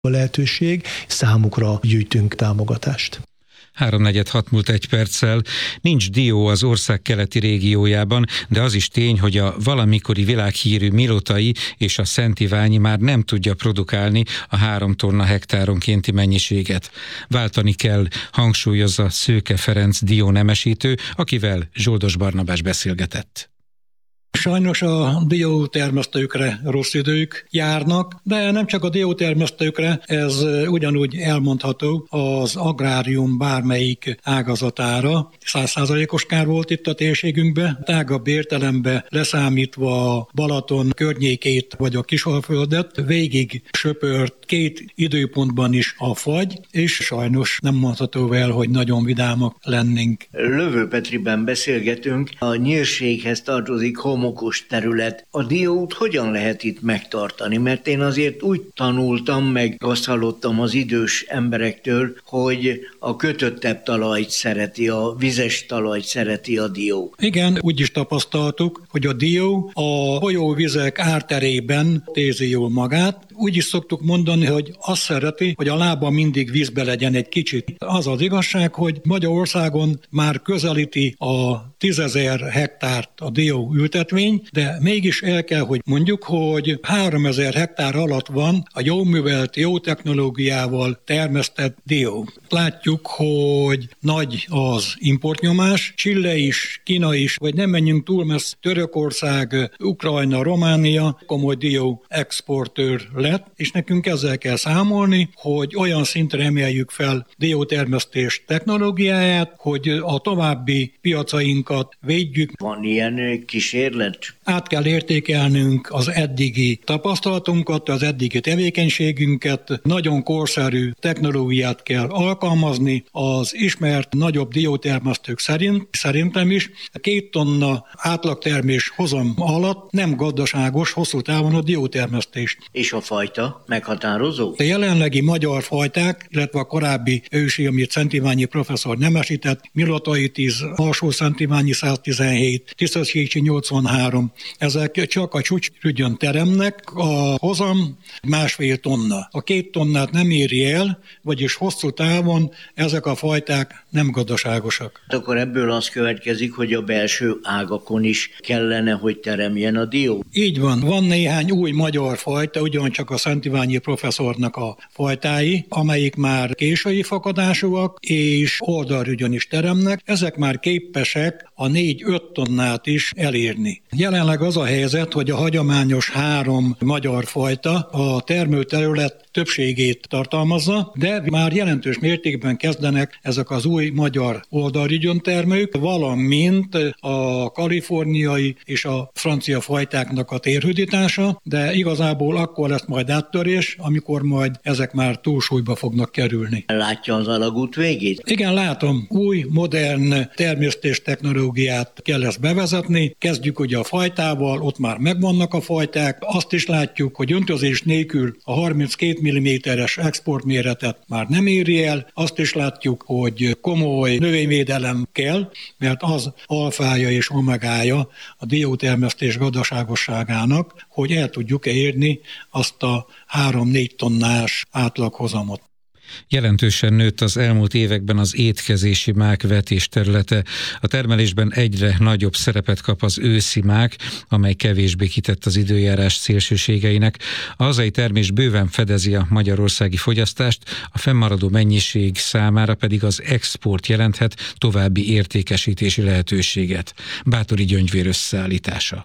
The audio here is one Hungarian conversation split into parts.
a lehetőség, számukra gyűjtünk támogatást. 3:46 múlt 1 perccel. Nincs dió az ország keleti régiójában, de az is tény, hogy a valamikori világhírű Milotai és a Szent Iványi már nem tudja produkálni a 3 tonna hektáronkénti mennyiséget. Váltani kell, hangsúlyozza Szőke Ferenc diónemesítő, akivel Zsoldos Barnabás beszélgetett. Sajnos a diótermesztőkre rossz idők járnak, de nem csak a diótermesztőkre, ez ugyanúgy elmondható az agrárium bármelyik ágazatára. 100%-os kár volt itt a térségünkben, tágabb értelemben leszámítva a Balaton környékét vagy a Kisalföldet, végig söpört 2 időpontban is a fagy, és sajnos nem mondható el, hogy nagyon vidámak lennénk. Lövő Petriben beszélgetünk, a nyírséghez tartozik homokos terület. A diót hogyan lehet itt megtartani? Mert én azért úgy tanultam, meg azt hallottam az idős emberektől, hogy a kötöttebb talajt szereti, a vizes talajt szereti a dió. Igen, úgy is tapasztaltuk, hogy a dió a folyóvizek árterében tézi jól magát. Úgy is szoktuk mondani, hogy azt szereti, hogy a lába mindig vízbe legyen egy kicsit. Az az igazság, hogy Magyarországon már közelíti a 10 000 hektárt a dió ültetvény, de mégis el kell, hogy mondjuk, hogy 3000 hektár alatt van a jó művelt, jó technológiával termesztett dió. Látjuk, hogy nagy az importnyomás, Chile is, Kína is, vagy nem menjünk túl messze, Törökország, Ukrajna, Románia komoly dió exportőr lett, és nekünk ezzel kell számolni, hogy olyan szintre emeljük fel diótermesztés technológiáját, hogy a további piacainkat védjük. Van ilyen kísérlet? Át kell értékelnünk az eddigi tapasztalatunkat, az eddigi tevékenységünket, nagyon korszerű technológiát kell alkalmazni, az ismert nagyobb diótermesztők szerintem is 2 tonna átlagtermés hozam alatt nem gazdaságos hosszú távon a diótermesztés. És a fajta meghatározó? A jelenlegi magyar fajták, illetve a korábbi ősi, amit Szent Iványi professzor nemesített, Milotai 10, Alsó Szent Iványi 117, Tiszaszécsi 83, ezek csak a csúcsrügyön teremnek, a hozam 1,5 tonna. A 2 tonnát nem éri el, vagyis hosszú távon ezek a fajták nem gazdaságosak. Akkor ebből az következik, hogy a belső ágakon is kellene, hogy teremjen a dió? Így van. Van néhány új magyar fajta, ugyancsak a Szent Iványi professzornak a fajtái, amelyik már késői fakadásúak, és oldalrügyön is teremnek. Ezek már képesek a 4-5 tonnát is elérni. Jelenleg az a helyzet, hogy a hagyományos 3 magyar fajta a termőterület többségét tartalmazza, de már jelentős mértékben kezdenek ezek az új magyar oldalrügyön termők, valamint a kaliforniai és a francia fajtáknak a térhódítása, de igazából akkor lesz majd áttörés, amikor majd ezek már túlsúlyba fognak kerülni. Látja az alagút végét? Igen, látom. Új, modern termesztés technológiát kell ezt bevezetni. Kezdjük ugye a fajtával, ott már megvannak a fajták. Azt is látjuk, hogy öntözés nélkül a 32 mm-es exportméretet már nem éri el. Azt is látjuk, hogy komoly növényvédelem kell, mert az alfája és omegája a diótermesztés gazdaságosságának, hogy el tudjuk érni azt a 3-4 tonnás átlaghozamot. Jelentősen nőtt az elmúlt években az étkezési mák vetés területe. A termelésben egyre nagyobb szerepet kap az őszi mák, amely kevésbé kitett az időjárás szélsőségeinek. A hazai termés bőven fedezi a magyarországi fogyasztást, a fennmaradó mennyiség számára pedig az export jelenthet további értékesítési lehetőséget. Báthori Gyöngyvér összeállítása.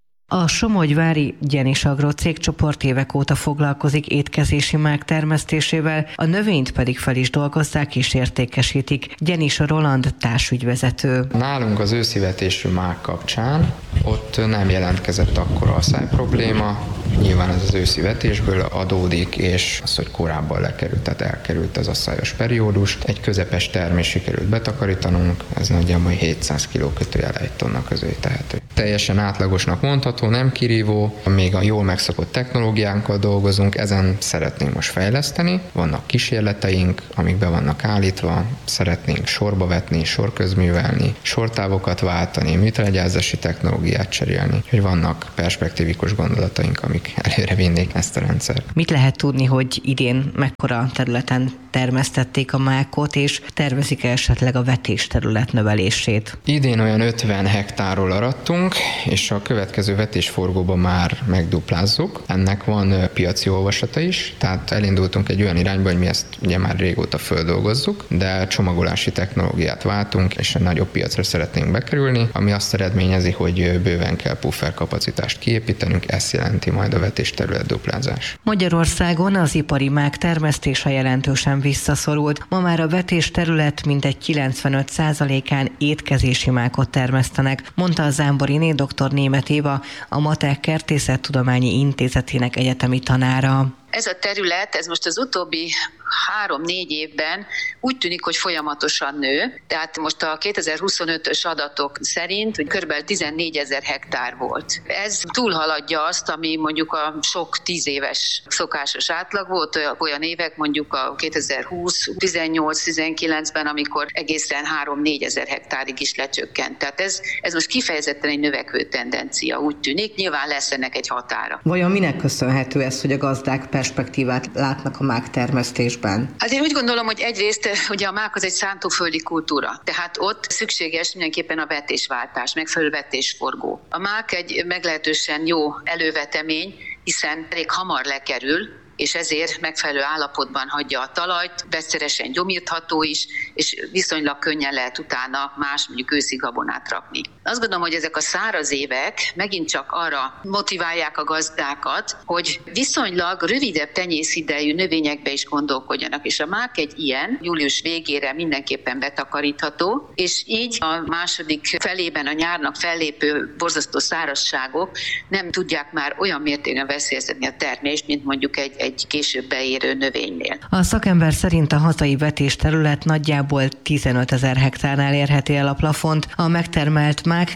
A somogyvári Gyenis Agro cégcsoport évek óta foglalkozik étkezési mák termesztésével, a növényt pedig fel is dolgozzák és értékesítik. Gyenis Roland társügyvezető. Nálunk az őszivetésű mák kapcsán ott nem jelentkezett akkora asszály probléma. Nyilván ez az őszi vetésből adódik, és az, hogy korábban lekerült, tehát elkerült az asszályos periódus. Egy közepes termés sikerült betakarítanunk, ez nagyjából 700 kg =1 tonna közé tehető. Teljesen átlagosnak mondható, használható, nem kirívó, még a jól megszokott technológiánkkal dolgozunk, ezen szeretnénk most fejleszteni. Vannak kísérleteink, amik be vannak állítva, szeretnénk sorba vetni, sorközművelni, sortávokat váltani, műtrágyázási technológiát cserélni. Úgyhogy vannak perspektívikus gondolataink, amik előre vinnék ezt a rendszert. Mit lehet tudni, hogy idén mekkora területen termesztették a mákot, és tervezik esetleg a vetésterület növelését? Idén olyan 50 hektárról arattunk, és a következő vetésforgóban már megduplázzuk. Ennek van piaci olvasata is, tehát elindultunk egy olyan irányba, hogy mi ezt ugye már régóta földolgozzuk, de csomagolási technológiát váltunk, és egy nagyobb piacra szeretnénk bekerülni, ami azt eredményezi, hogy bőven kell pufferkapacitást kiépítenünk, ezt jelenti majd a vetésterület duplázás. Magyarországon az ipari mák termesztése jelentősen visszaszorult. Ma már a vetésterület mintegy 95%-án étkezési mákot termesztenek, mondta a Zámboriné dr. Németh Éva, a Matek Kertészettudományi Intézetének egyetemi tanára. Ez a terület, ez most az utóbbi 3-4 évben úgy tűnik, hogy folyamatosan nő. Tehát most a 2025-ös adatok szerint, hogy kb. 14 000 hektár volt. Ez túlhaladja azt, ami mondjuk a sok 10 éves szokásos átlag volt, olyan évek mondjuk a 2020, 18-19-ben, amikor egészen 3-4 000 hektárig is lecsökkent. Tehát ez most kifejezetten egy növekvő tendencia, úgy tűnik. Nyilván lesz ennek egy határa. Vajon minek köszönhető ez, hogy a gazdák perspektívát látnak a mágtermesztésben? Hát én úgy gondolom, hogy egyrészt ugye a mák az egy szántóföldi kultúra, tehát ott szükséges mindenképpen a vetésváltás, megfelelő vetésforgó. A mák egy meglehetősen jó elővetemény, hiszen elég hamar lekerül, és ezért megfelelő állapotban hagyja a talajt, vegyszeresen gyomírtható is, és viszonylag könnyen lehet utána más, mondjuk őszi gabonát rakni. Azt gondolom, hogy ezek a száraz évek megint csak arra motiválják a gazdákat, hogy viszonylag rövidebb tenyészidejű növényekbe is gondolkodjanak, és a mák egy ilyen, július végére mindenképpen betakarítható, és így a második felében a nyárnak fellépő borzasztó szárazságok nem tudják már olyan mértékben veszélyeztetni a termést, mint mondjuk egy később beérő növénynél. A szakember szerint a hazai vetésterület nagyjából 15 000 hektárnál érheti el a plafont, a megtermelt mák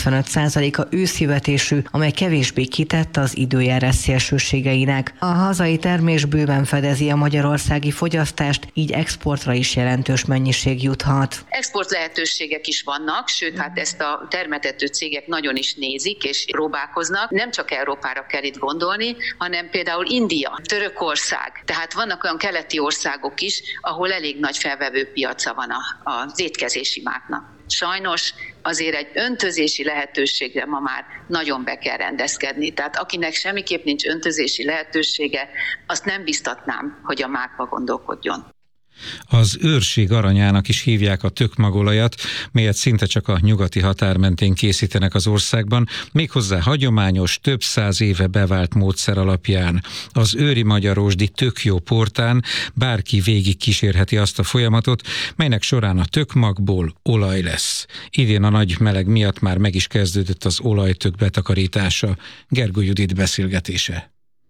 95%-a őszi vetésű, amely kevésbé kitett az időjárás szélsőségeinek. A hazai termés bőven fedezi a magyarországi fogyasztást, így exportra is jelentős mennyiség juthat. Export lehetőségek is vannak, sőt, hát ezt a termetető cégek nagyon is nézik és próbálkoznak. Nem csak Európára kell itt gondolni, hanem például India, Törökország. Tehát vannak olyan keleti országok is, ahol elég nagy felvevő piaca van az étkezési máknak. Sajnos azért egy öntözési lehetőségre ma már nagyon be kell rendezkedni. Tehát akinek semmiképp nincs öntözési lehetősége, azt nem biztatnám, hogy a mákba gondolkodjon. Az őrség aranyának is hívják a tökmagolajat, melyet szinte csak a nyugati határ mentén készítenek az országban, méghozzá hagyományos, több 100 éve bevált módszer alapján. Az Őri Magyarósdi Tök Jó portán bárki végig kísérheti azt a folyamatot, melynek során a tökmagból olaj lesz. Idén a nagy meleg miatt már meg is kezdődött az olajtök betakarítása. Gergő Judit beszélgetése.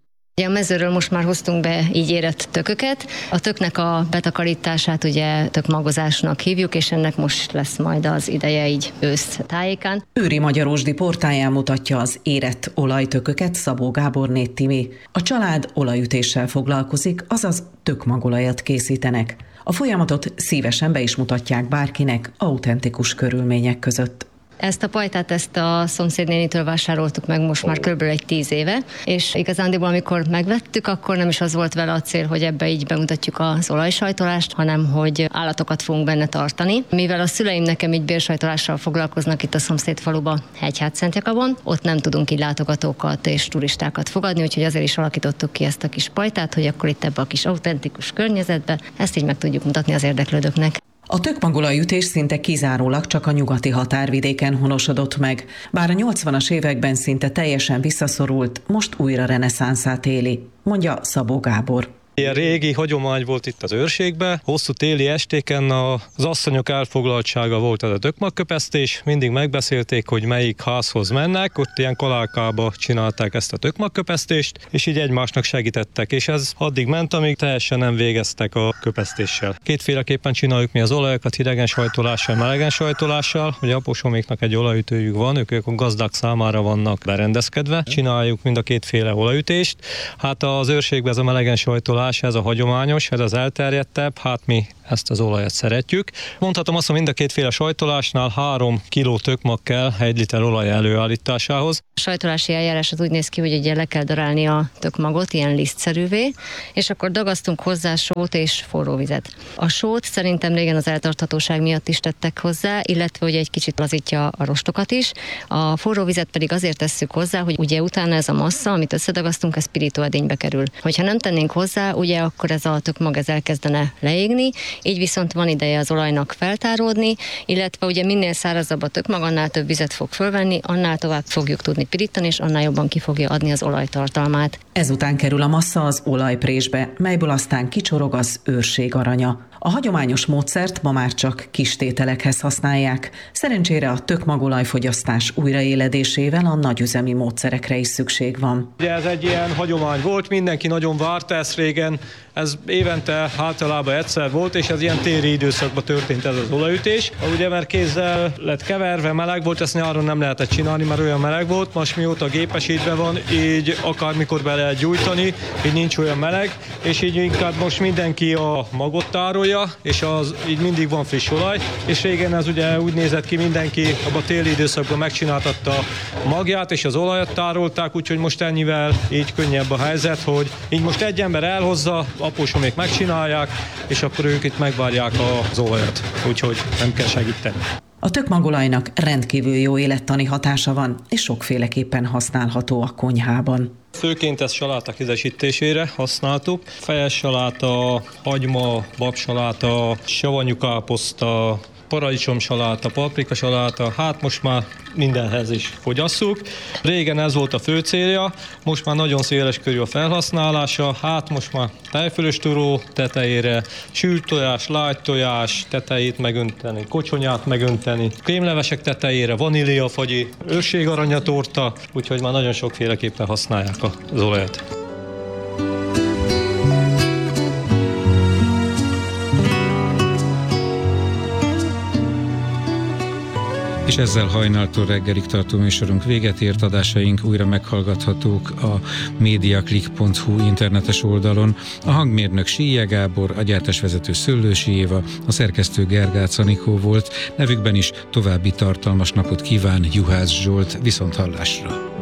A mezőről most már hoztunk be így érett tököket. A töknek a betakarítását ugye tökmagozásnak hívjuk, és ennek most lesz majd az ideje így ősz tájékán. Őri Magyarósdi portáján mutatja az érett olajtököket Szabó Gáborné Timi. A család olajütéssel foglalkozik, azaz tökmagolajat készítenek. A folyamatot szívesen be is mutatják bárkinek autentikus körülmények között. Ezt a pajtát, ezt a szomszédnénitől vásároltuk meg most már kb. Egy 10 éve, és igazándiból amikor megvettük, akkor nem is az volt vele a cél, hogy ebbe így bemutatjuk az olajsajtolást, hanem hogy állatokat fogunk benne tartani. Mivel a szüleim nekem így bérsajtolással foglalkoznak itt a szomszédfaluba, Hegyhát-Szentjakabon, ott nem tudunk így látogatókat és turistákat fogadni, úgyhogy azért is alakítottuk ki ezt a kis pajtát, hogy akkor itt ebbe a kis autentikus környezetbe ezt így meg tudjuk mutatni az érdeklődőknek. A tökmagolajütés szinte kizárólag csak a nyugati határvidéken honosodott meg, bár a 80-as években szinte teljesen visszaszorult, most újra reneszánszát éli, mondja Szabó Gábor. Ilyen régi hagyomány volt itt az őrségben. Hosszú téli estéken az asszonyok elfoglaltsága volt ez a tökmagköpesztés. Mindig megbeszélték, hogy melyik házhoz mennek. Ott ilyen kolálkába csinálták ezt a tökmagköpesztést, és így egymásnak segítettek. És ez addig ment, amíg teljesen nem végeztek a köpesztéssel. Kétféleképpen csináljuk mi az olajokat, hidegen sajtolással, melegen sajtolással. Ugye apósoméknak egy olajütőjük van, ők a gazdák számára vannak berendezkedve. Csináljuk mind a kétféle olajütést. Hát az őrségben ez a melegen sajtolás, ez a hagyományos, ez az elterjedtebb, hát mi ezt az olajat szeretjük. Mondhatom azt, hogy mind a kétféle sajtolásnál 3 kg tökmag kell 1 liter olaj előállításához. A sajtolási eljárás az úgy néz ki, hogy ugye le kell darálni a tökmagot, ilyen lisztszerűvé, és akkor dagasztunk hozzá sót és forró vizet. A sót szerintem régen az eltarthatóság miatt is tettek hozzá, illetve hogy egy kicsit lazítja a rostokat is. A forró vizet pedig azért tesszük hozzá, hogy ugye utána ez a massza, amit összedagasztunk, ez pirítóedénybe kerül. Hogyha nem tennénk hozzá, ugye akkor ez a tökmag elkezdene leégni, így viszont van ideje az olajnak feltáródni, illetve ugye minél szárazabb a tökmag, annál több vizet fog fölvenni, annál tovább fogjuk tudni pirítani, és annál jobban ki fogja adni az olajtartalmát. Ezután kerül a massza az olajprésbe, melyből aztán kicsorog az őrség aranya. A hagyományos módszert ma már csak kis tételekhez használják. Szerencsére a tökmagolajfogyasztás újraéledésével a nagyüzemi módszerekre is szükség van. Ugye ez egy ilyen hagyomány volt, mindenki nagyon várta ezt régen, ez évente általában egyszer volt, és ez ilyen téli időszakban történt ez az olajütés. Ugye mert kézzel lett keverve, meleg volt, ezt nyáron nem lehetett csinálni, mert olyan meleg volt, most mióta gépesítve van, így akármikor be lehet gyújtani, így nincs olyan meleg, és így inkább most mindenki a magot tárolja, és így mindig van friss olaj, és régen ez ugye úgy nézett ki, mindenki abban a téli időszakban megcsináltatta a magját, és az olajat tárolták, úgyhogy most ennyivel így könnyebb a helyzet, hogy így most egy ember elhozza, apósomék megcsinálják, és akkor ők itt megvárják az olajat, úgyhogy nem kell segíteni. A tökmagolajnak rendkívül jó élettani hatása van, és sokféleképpen használható a konyhában. Főként ezt saláták ízesítésére használtuk. Fejes saláta, hagyma, babsaláta, savanyú káposzta, paradicsomsaláta, paprikasaláta, hát most már mindenhez is fogyasszuk. Régen ez volt a fő célja, most már nagyon széles körű a felhasználása, hát most már tejfölös turó tetejére, sült tojás, lágy tojás tetejét megönteni, kocsonyát megönteni, krémlevesek tetejére, vaníliafagyi, őrségaranyatorta, úgyhogy már nagyon sokféleképpen használják az olajat. És ezzel hajnaltól reggelig tartó műsorunk véget ért, adásaink újra meghallgathatók a mediaclick.hu internetes oldalon. A hangmérnök Síje Gábor, a gyártásvezető Szöllősi Éva, a szerkesztő Gergác Anikó volt, nevükben is további tartalmas napot kíván Juhász Zsolt, viszonthallásra.